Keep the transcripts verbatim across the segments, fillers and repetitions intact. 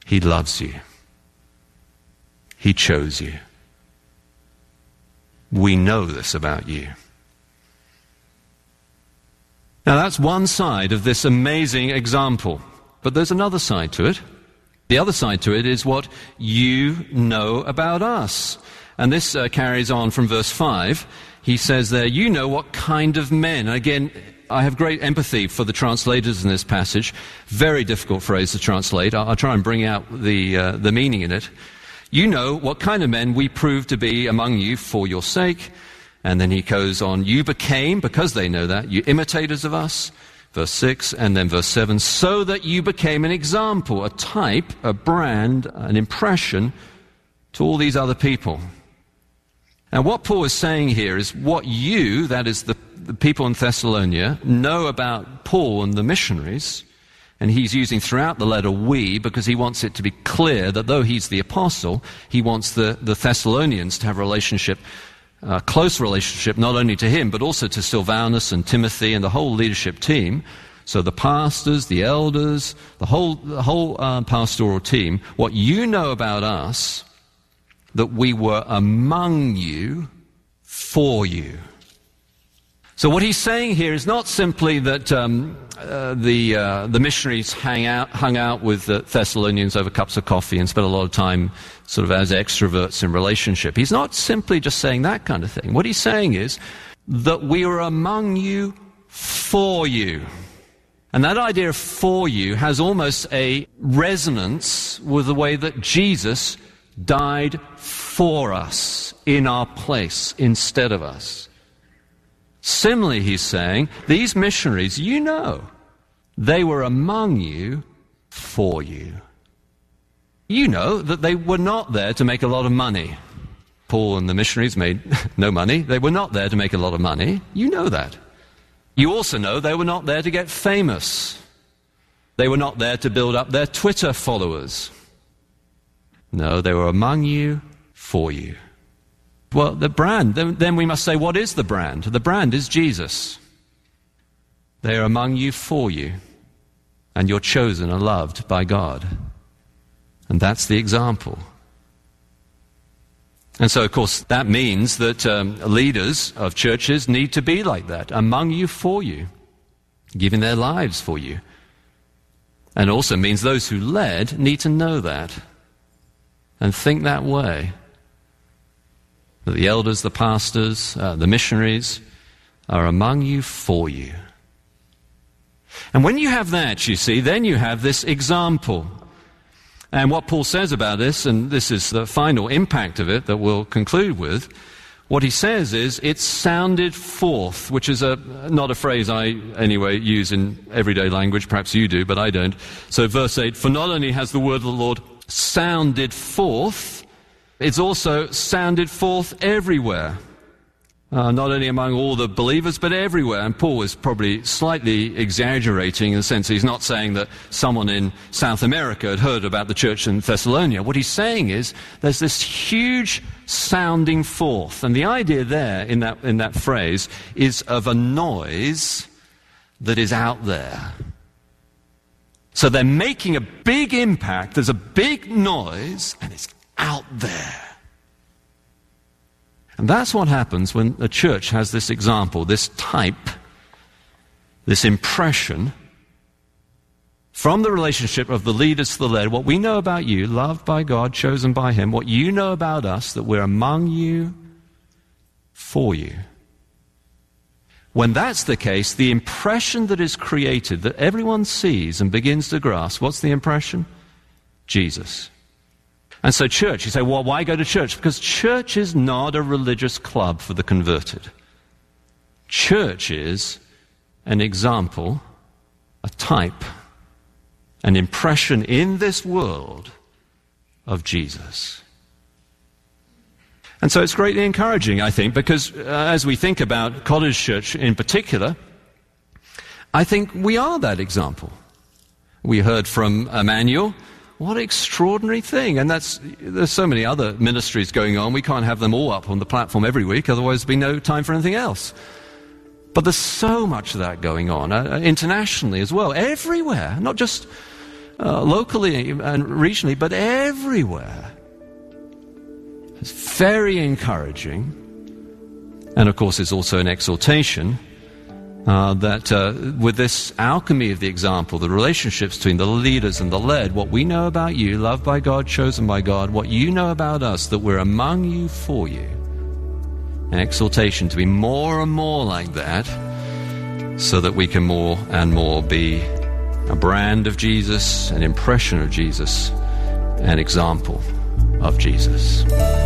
He loves you. He chose you. We know this about you. Now that's one side of this amazing example, but there's another side to it. The other side to it is what you know about us. And this uh, carries on from verse five. He says there, you know what kind of men. And again, I have great empathy for the translators in this passage. Very difficult phrase to translate. I'll, I'll try and bring out the, uh, the meaning in it. You know what kind of men we prove to be among you for your sake. And then he goes on, you became, because they know that, you imitators of us. Verse six, and then verse seven, so that you became an example, a type, a brand, an impression to all these other people. Now what Paul is saying here is what you, that is the, the people in Thessalonica, know about Paul and the missionaries. And he's using throughout the letter we, because he wants it to be clear that though he's the apostle, he wants the, the Thessalonians to have a relationship, a close relationship, not only to him, but also to Silvanus and Timothy and the whole leadership team. So the pastors, the elders, the whole, the whole uh, pastoral team, what you know about us, that we were among you for you. So what he's saying here is not simply that um, uh, the uh, the missionaries hang out, hung out with the Thessalonians over cups of coffee and spent a lot of time sort of as extroverts in relationship. He's not simply just saying that kind of thing. What he's saying is that we are among you for you. And that idea of for you has almost a resonance with the way that Jesus died for us in our place instead of us. Similarly, he's saying, these missionaries, you know, they were among you for you. You know that they were not there to make a lot of money. Paul and the missionaries made no money. They were not there to make a lot of money. You know that. You also know they were not there to get famous. They were not there to build up their Twitter followers. No, they were among you for you. Well, the brand, then, then we must say, what is the brand? The brand is Jesus. They are among you for you, and you're chosen and loved by God. And that's the example. And so, of course, that means that um, leaders of churches need to be like that, among you for you, giving their lives for you. And also means those who led need to know that and think that way. That the elders, the pastors, uh, the missionaries are among you for you. And when you have that, you see, then you have this example. And what Paul says about this, and this is the final impact of it that we'll conclude with, what he says is, it sounded forth, which is a not a phrase I, anyway, use in everyday language. Perhaps you do, but I don't. So verse eight, for not only has the word of the Lord sounded forth, it's also sounded forth everywhere. Uh, not only among all the believers, but everywhere. And Paul is probably slightly exaggerating in the sense that he's not saying that someone in South America had heard about the church in Thessalonica. What he's saying is there's this huge sounding forth. And the idea there in that, in that phrase is of a noise that is out there. So they're making a big impact. There's a big noise, and it's out there. And that's what happens when a church has this example, this type, this impression from the relationship of the leaders to the led. What we know about you, loved by God, chosen by Him, what you know about us, that we're among you for you. When that's the case, the impression that is created, that everyone sees and begins to grasp, what's the impression? Jesus. And so church, you say, well, why go to church? Because church is not a religious club for the converted. Church is an example, a type, an impression in this world of Jesus. And so it's greatly encouraging, I think, because uh, as we think about Cottage Church in particular, I think we are that example. We heard from Emmanuel. What an extraordinary thing. And that's, there's so many other ministries going on. We can't have them all up on the platform every week, otherwise there'd be no time for anything else. But there's so much of that going on, uh, internationally as well, everywhere. Not just uh, locally and regionally, but everywhere. It's very encouraging. And of course, it's also an exhortation uh, that uh, with this alchemy of the example, the relationships between the leaders and the led, what we know about you, loved by God, chosen by God, what you know about us, that we're among you for you. An exhortation to be more and more like that, so that we can more and more be a brand of Jesus, an impression of Jesus, an example of Jesus.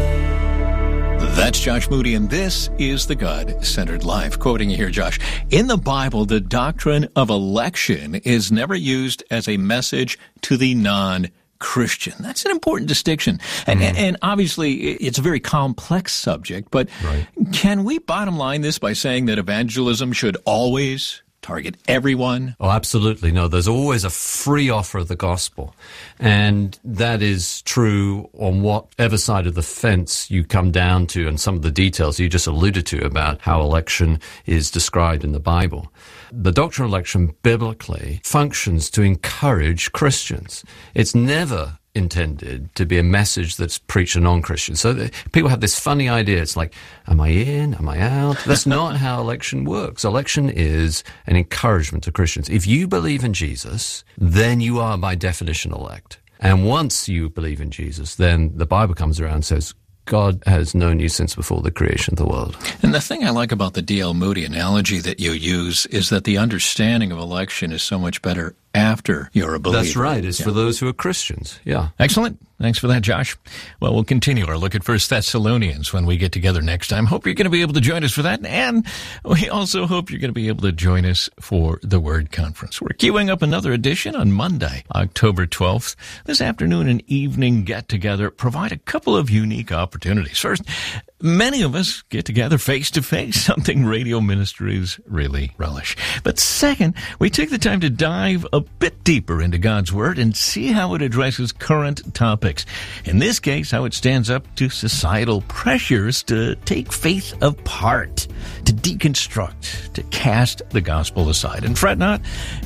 That's Josh Moody, and this is the God-Centered Life. Quoting you here, Josh. In the Bible, the doctrine of election is never used as a message to the non-Christian. That's an important distinction. And, mm-hmm. and obviously, it's a very complex subject, but right. Can we bottom line this by saying that evangelism should always target everyone? Oh, absolutely. No, there's always a free offer of the gospel. And that is true on whatever side of the fence you come down to, and some of the details you just alluded to about how election is described in the Bible. The doctrine of election biblically functions to encourage Christians. It's never intended to be a message that's preached to non-Christians. So the, people have this funny idea. It's like, am I in? Am I out? That's not how election works. Election is an encouragement to Christians. If you believe in Jesus, then you are by definition elect. And once you believe in Jesus, then the Bible comes around and says, God has known you since before the creation of the world. And the thing I like about the D L Moody analogy that you use is that the understanding of election is so much better after you're a believer. That's right. It's yeah. for those who are Christians. Yeah. Excellent. Thanks for that, Josh. Well, we'll continue our look at First Thessalonians when we get together next time. Hope you're going to be able to join us for that. And we also hope you're going to be able to join us for the Word Conference. We're queuing up another edition on Monday, October twelfth. This afternoon and evening get-together provide a couple of unique opportunities. First, many of us get together face-to-face, something radio ministries really relish. But second, we take the time to dive a bit deeper into God's Word and see how it addresses current topics. In this case, how it stands up to societal pressures to take faith apart, to deconstruct, to cast the gospel aside. And fret not,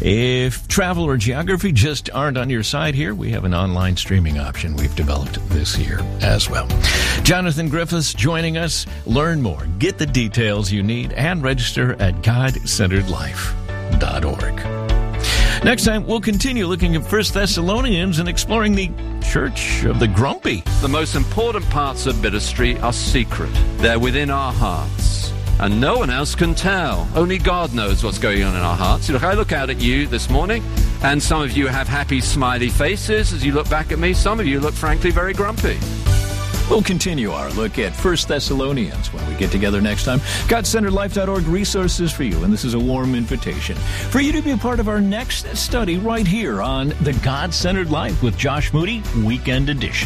if travel or geography just aren't on your side here, we have an online streaming option we've developed this year as well. Jonathan Griffiths joining us. Learn more, get the details you need, and register at God Centered Life dot org. Next time, we'll continue looking at First Thessalonians and exploring the Church of the Grumpy. The most important parts of ministry are secret. They're within our hearts, and no one else can tell. Only God knows what's going on in our hearts. Look, I look out at you this morning, and some of you have happy, smiley faces as you look back at me. Some of you look, frankly, very grumpy. We'll continue our look at First Thessalonians when we get together next time. God Centered Life dot org resources for you, and this is a warm invitation for you to be a part of our next study right here on the God-Centered Life with Josh Moody, Weekend Edition.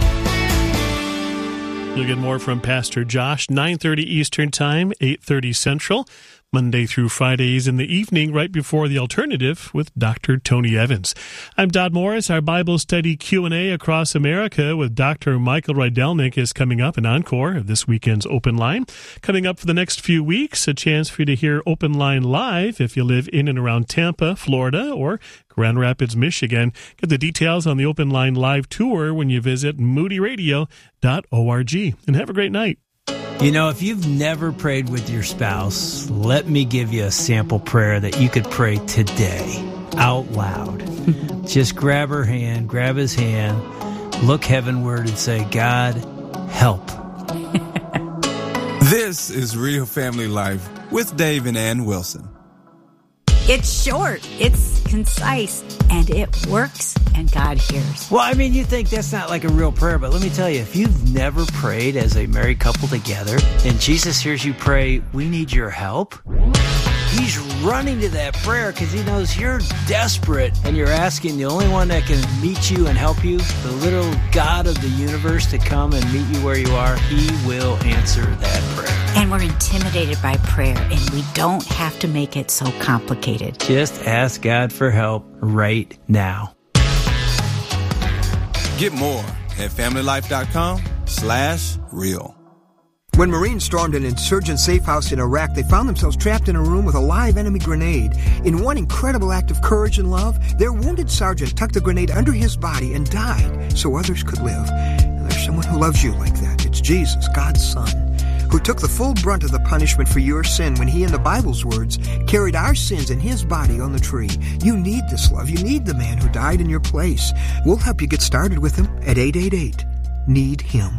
You'll get more from Pastor Josh, nine thirty Eastern Time, eight thirty Central. Monday through Fridays in the evening, right before The Alternative with Doctor Tony Evans. I'm Dodd Morris. Our Bible study Q and A across America with Doctor Michael Rydelnik is coming up, an encore of this weekend's Open Line. Coming up for the next few weeks, a chance for you to hear Open Line live if you live in and around Tampa, Florida, or Grand Rapids, Michigan. Get the details on the Open Line live tour when you visit moody radio dot org. And have a great night. You know, if you've never prayed with your spouse, let me give you a sample prayer that you could pray today, out loud. Just grab her hand, grab his hand, look heavenward and say, God, help. This is Real Family Life with Dave and Ann Wilson. It's short, it's concise, and it works, and God hears. Well, I mean, you think that's not like a real prayer, but let me tell you, if you've never prayed as a married couple together, and Jesus hears you pray, we need your help, he's running to that prayer because he knows you're desperate, and you're asking the only one that can meet you and help you, the little God of the universe, to come and meet you where you are. He will answer that prayer. And we're intimidated by prayer, and we don't have to make it so complicated. Just ask God for help right now. Get more at family life dot com slash real. When Marines stormed an insurgent safe house in Iraq, they found themselves trapped in a room with a live enemy grenade. In one incredible act of courage and love, their wounded sergeant tucked the grenade under his body and died so others could live. And there's someone who loves you like that. It's Jesus, God's Son, who took the full brunt of the punishment for your sin when he, in the Bible's words, carried our sins in his body on the tree. You need this love. You need the man who died in your place. We'll help you get started with him at eight eight eight, need him.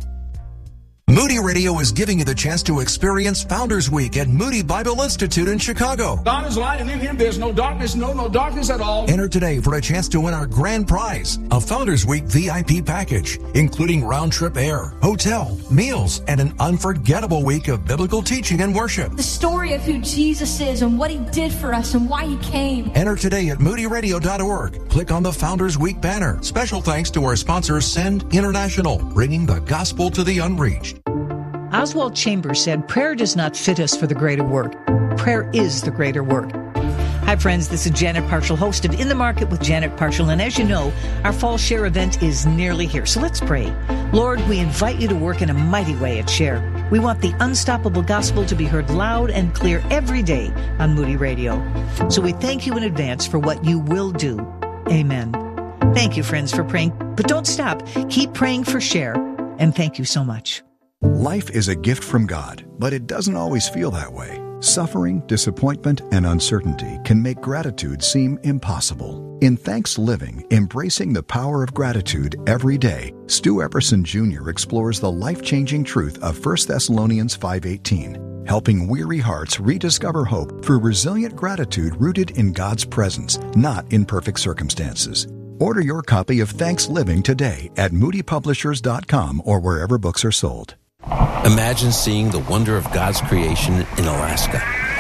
Moody Radio is giving you the chance to experience Founders Week at Moody Bible Institute in Chicago. God is light, and in him there's no darkness, no, no darkness at all. Enter today for a chance to win our grand prize, a Founders Week V I P package, including round-trip air, hotel, meals, and an unforgettable week of biblical teaching and worship. The story of who Jesus is and what he did for us and why he came. Enter today at moody radio dot org. Click on the Founders Week banner. Special thanks to our sponsor, Send International, bringing the gospel to the unreached. Oswald Chambers said, prayer does not fit us for the greater work. Prayer is the greater work. Hi, friends. This is Janet Parshall, host of In the Market with Janet Parshall. And as you know, our Fall Share event is nearly here. So let's pray. Lord, we invite you to work in a mighty way at Share. We want the unstoppable gospel to be heard loud and clear every day on Moody Radio. So we thank you in advance for what you will do. Amen. Thank you, friends, for praying. But don't stop. Keep praying for Share. And thank you so much. Life is a gift from God, but it doesn't always feel that way. Suffering, disappointment, and uncertainty can make gratitude seem impossible. In Thanks Living, Embracing the Power of Gratitude Every Day, Stu Epperson Junior explores the life-changing truth of First Thessalonians five eighteen, helping weary hearts rediscover hope through resilient gratitude rooted in God's presence, not in perfect circumstances. Order your copy of Thanks Living today at moody publishers dot com or wherever books are sold. Imagine seeing the wonder of God's creation in Alaska.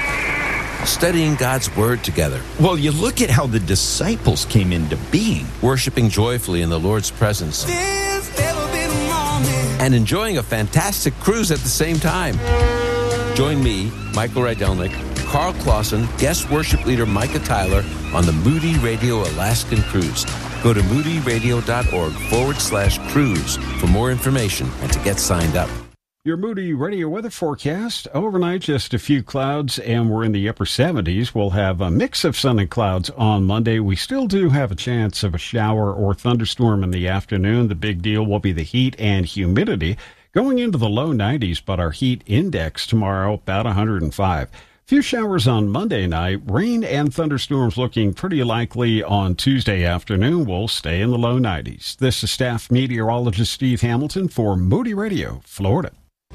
Studying God's Word together. Well, you look at how the disciples came into being. Worshiping joyfully in the Lord's presence. And enjoying a fantastic cruise at the same time. Join me, Michael Rydelnik, Carl Clausen, guest worship leader Micah Tyler on the Moody Radio Alaskan Cruise. Go to moody radio dot org forward slash cruise for more information and to get signed up. Your Moody Radio weather forecast. Overnight, just a few clouds, and we're in the upper seventies. We'll have a mix of sun and clouds on Monday. We still do have a chance of a shower or thunderstorm in the afternoon. The big deal will be the heat and humidity. Going into the low nineties, but our heat index tomorrow, about one hundred five. Few showers on Monday night. Rain and thunderstorms looking pretty likely on Tuesday afternoon. We'll stay in the low nineties. This is staff meteorologist Steve Hamilton for Moody Radio, Florida.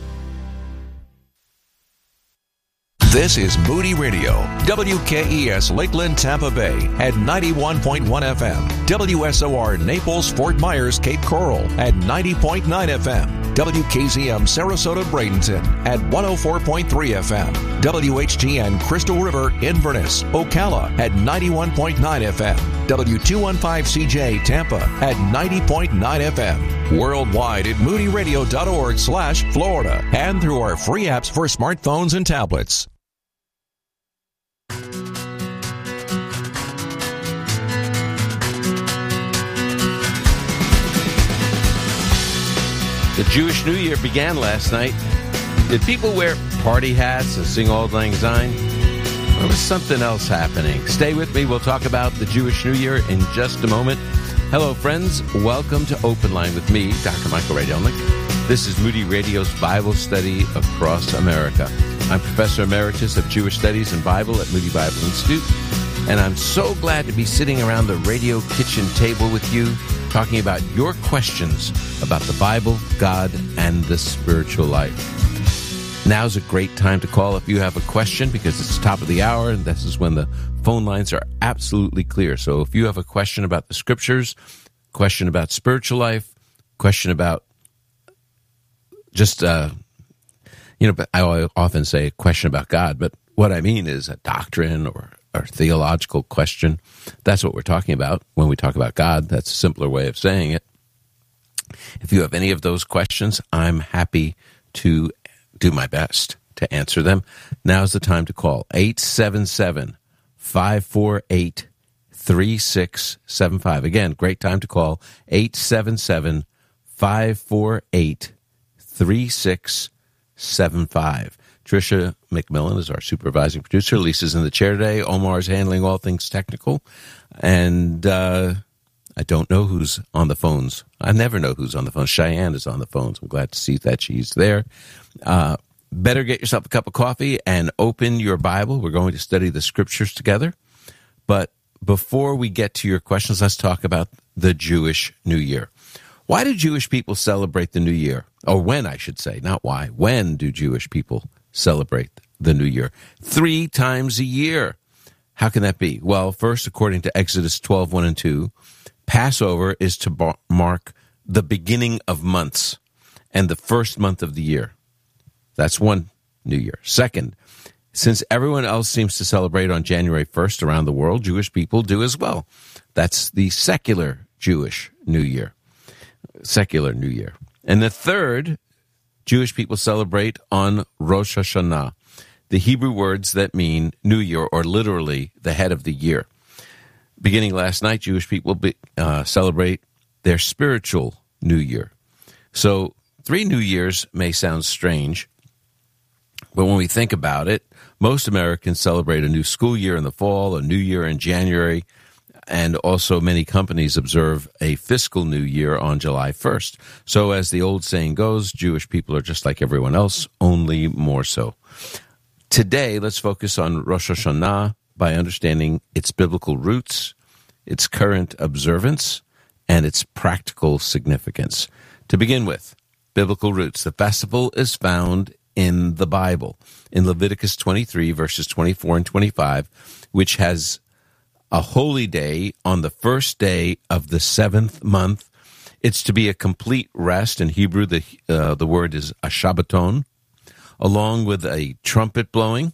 This is Moody Radio, W K E S Lakeland, Tampa Bay at ninety-one point one F M, W S O R Naples, Fort Myers, Cape Coral at ninety point nine F M, W K Z M Sarasota, Bradenton at one oh four point three F M, W H G N Crystal River, Inverness, Ocala at ninety-one point nine F M, W two fifteen C J Tampa at ninety point nine F M, worldwide at moody radio dot org slash Florida, and through our free apps for smartphones and tablets. The Jewish New Year began last night. Did people wear party hats and sing Auld Lang Syne? Or was something else happening? Stay with me. We'll talk about the Jewish New Year in just a moment. Hello, friends. Welcome to Open Line with me, Doctor Michael Rydelnik. This is Moody Radio's Bible study across America. I'm Professor Emeritus of Jewish Studies and Bible at Moody Bible Institute, and I'm so glad to be sitting around the radio kitchen table with you, talking about your questions about the Bible, God, and the spiritual life. Now's a great time to call if you have a question, because it's the top of the hour, and this is when the phone lines are absolutely clear. So if you have a question about the scriptures, question about spiritual life, question about just, uh, you know, I often say a question about God, but what I mean is a doctrine or or theological question. That's what we're talking about when we talk about God. That's a simpler way of saying it. If you have any of those questions, I'm happy to do my best to answer them. Now's the time to call eight seven seven, five four eight, three six seven five. Again, great time to call eight seven seven, five four eight, three six seven five. Tricia McMillan is our supervising producer. Lisa's in the chair today. Omar's handling all things technical. And uh, I don't know who's on the phones. I never know who's on the phone. Cheyenne is on the phones. I'm glad to see that she's there. Uh, better get yourself a cup of coffee and open your Bible. We're going to study the scriptures together. But before we get to your questions, let's talk about the Jewish New Year. Why do Jewish people celebrate the New Year? Or when, I should say, not why. When do Jewish people celebrate the New Year? Three times a year. How can that be? Well, first, according to Exodus twelve, one and two, Passover is to bar- mark the beginning of months and the first month of the year. That's one New Year. Second, since everyone else seems to celebrate on January first around the world, Jewish people do as well. That's the secular Jewish New Year. Secular New Year. And the third, Jewish people celebrate on Rosh Hashanah, the Hebrew words that mean New Year, or literally the head of the year. Beginning last night, Jewish people be, uh, celebrate their spiritual New Year. So three New Years may sound strange, but when we think about it, most Americans celebrate a new school year in the fall, a new year in January, and also many companies observe a fiscal new year on July first. So as the old saying goes, Jewish people are just like everyone else, only more so. Today, let's focus on Rosh Hashanah by understanding its biblical roots, its current observance, and its practical significance. To begin with, biblical roots. The festival is found in the Bible, in Leviticus twenty-three, verses twenty-four and twenty-five, which has a holy day on the first day of the seventh month. It's to be a complete rest. In Hebrew, the uh, the word is a Shabbaton, along with a trumpet blowing.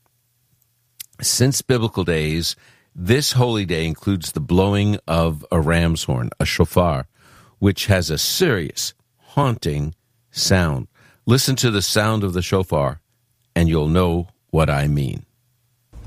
Since biblical days, this holy day includes the blowing of a ram's horn, a shofar, which has a serious, haunting sound. Listen to the sound of the shofar, and you'll know what I mean.